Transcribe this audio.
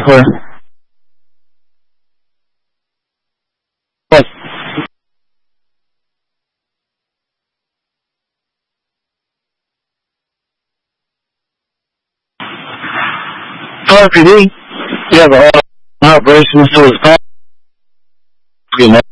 clear. What? RPD? You have a operation, so it's